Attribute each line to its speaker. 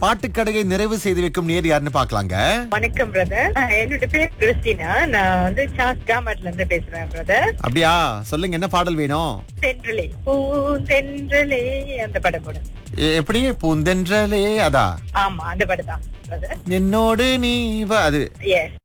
Speaker 1: பாட்டுக்கடையை நிறைவு செய்து வைக்கும் நேர் யாருன்னு பாக்கலாங்க.
Speaker 2: வணக்கம் பிரதர். என்னோட பேர் கிறிஸ்டினா. நான் வந்து சாஸ் காமட்ல இருந்து பேசுறேன் பிரதர்.
Speaker 1: அப்படியா? சொல்லுங்க, என்ன பாடல் வேணும்?
Speaker 2: தென்றலே பூந்தென்றலே அந்த படம் போடு.
Speaker 1: எப்படி பூந்தென்றலே? அதா?
Speaker 2: ஆமா, அந்த படம் தான் பிரதர்.
Speaker 1: என்னோடு நீ அது.
Speaker 2: எஸ்.